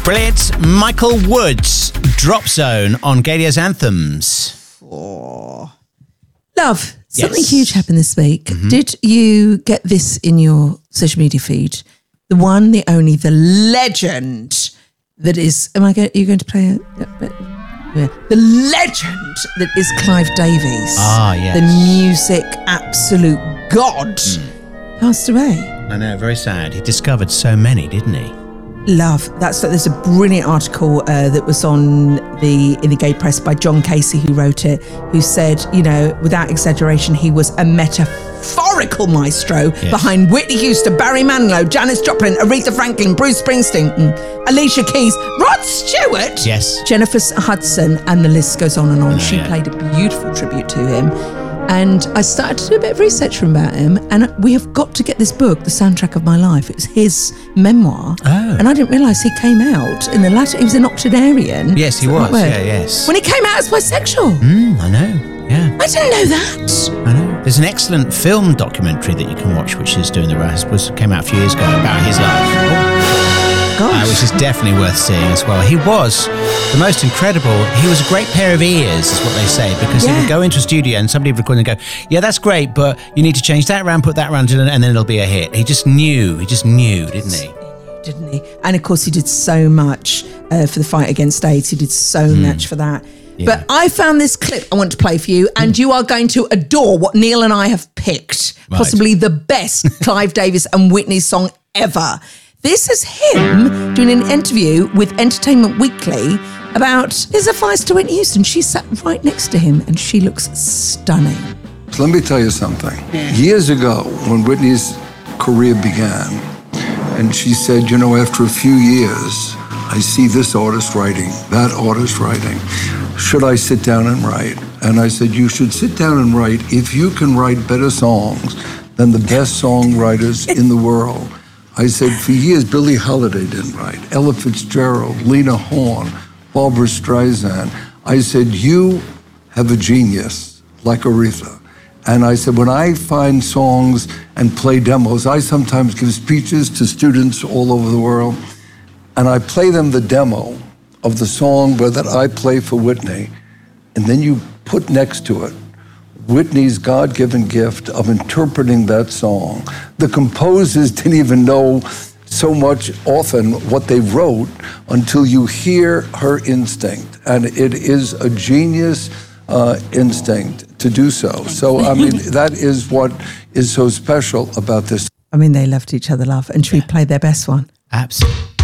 Brilliant. Michael Woods, Drop Zone on Gaydia's Anthems. Oh. Love, something Yes. huge happened this week. Did you get this in your social media feed? The one, the only, the legend that is... Are you going to play it? Yeah. The legend that is Clive Davies. Ah, yes. The music absolute god. Passed away. I know, very sad. He discovered so many, didn't he? Love. There's a brilliant article that was in the gay press by John Casey, who wrote it, who said, without exaggeration, he was a metaphorical maestro behind Whitney Houston, Barry Manilow, Janis Joplin, Aretha Franklin, Bruce Springsteen, Alicia Keys, Rod Stewart, Jennifer Hudson, and the list goes on and on. She played a beautiful tribute to him. And I started to do a bit of research about him, and we have got to get this book, The Soundtrack of My Life. It was his memoir. Oh. And I didn't realise he came out in the latter. He was an octogenarian. Yes, he was. Yeah, yes. When he came out as bisexual. I know. Yeah. I didn't know that. I know. There's an excellent film documentary that you can watch, which is doing the rest. Came out a few years ago about his life. Which is definitely worth seeing as well. He was the most incredible. He was a great pair of ears, is what they say, because he would go into a studio and somebody would record and go, yeah, that's great, but you need to change that around, put that around, and then it'll be a hit. He just knew, didn't he? Didn't he? And of course, he did so much for the fight against AIDS. He did so much for that. Yeah. But I found this clip I want to play for you, and you are going to adore what Neil and I have picked. Right. Possibly the best Clive Davis and Whitney song ever. This is him doing an interview with Entertainment Weekly about his advice to Whitney Houston. She sat right next to him and she looks stunning. So let me tell you something. Years ago, when Whitney's career began, and she said, after a few years, I see this artist writing, that artist writing. Should I sit down and write? And I said, you should sit down and write if you can write better songs than the best songwriters in the world. I said, for years, Billie Holiday didn't write. Ella Fitzgerald, Lena Horne, Barbra Streisand. I said, you have a genius like Aretha. And I said, when I find songs and play demos, I sometimes give speeches to students all over the world, and I play them the demo of the song that I play for Whitney, and then you put next to it Whitney's God-given gift of interpreting that song. The composers didn't even know so much often what they wrote until you hear her instinct. And it is a genius instinct to do so. So, that is what is so special about this. They loved each other, love. And should we play their best one? Absolutely.